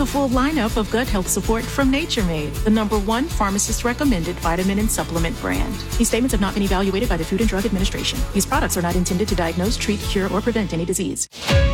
the full lineup of gut health support from Nature Made, the #1 pharmacist-recommended vitamin and supplement brand. These statements have not been evaluated by the Food and Drug Administration. These products are not intended to diagnose, treat, cure, or prevent any disease.